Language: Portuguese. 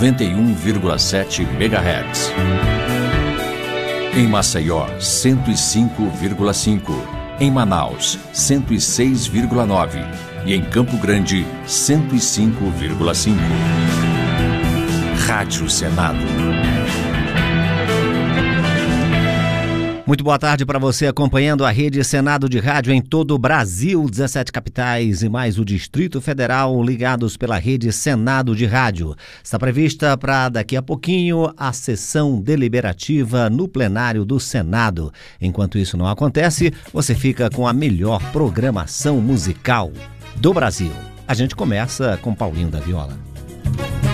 91,7 MHz. Em Maceió, 105,5. Em Manaus, 106,9. E em Campo Grande, 105,5. Rádio Senado. Muito boa tarde para você acompanhando a Rede Senado de Rádio em todo o Brasil, 17 capitais e mais o Distrito Federal ligados pela Rede Senado de Rádio. Está prevista para daqui a pouquinho a sessão deliberativa no plenário do Senado. Enquanto isso não acontece, você fica com a melhor programação musical do Brasil. A gente começa com Paulinho da Viola.